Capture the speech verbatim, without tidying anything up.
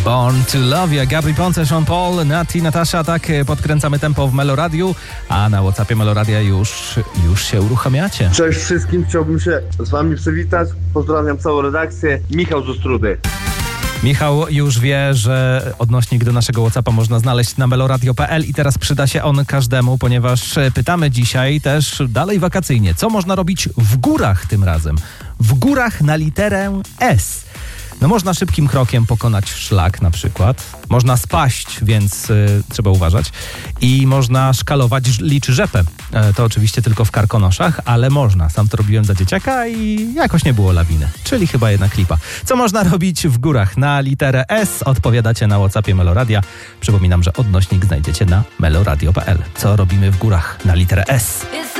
Born to Love You, Gabry Ponte, Sean Paul, Nati, Natasza, tak podkręcamy tempo w Meloradiu, a na WhatsAppie Meloradia już, już się uruchamiacie. Cześć wszystkim, chciałbym się z wami przywitać. Pozdrawiam całą redakcję. Michał z Ostródy. Michał już wie, że odnośnik do naszego WhatsAppa można znaleźć na meloradio kropka p l i teraz przyda się on każdemu, ponieważ pytamy dzisiaj też dalej wakacyjnie, co można robić w górach tym razem. W górach na literę S. No można szybkim krokiem pokonać szlak na przykład, można spaść, więc y, trzeba uważać, i można szkalować licz rzepę. E, to oczywiście tylko w Karkonoszach, ale można. Sam to robiłem za dzieciaka i jakoś nie było lawiny, czyli chyba jednak lipa. Co można robić w górach na literę S? Odpowiadacie na WhatsAppie Meloradia. Przypominam, że odnośnik znajdziecie na meloradio kropka p l. Co robimy w górach na literę S?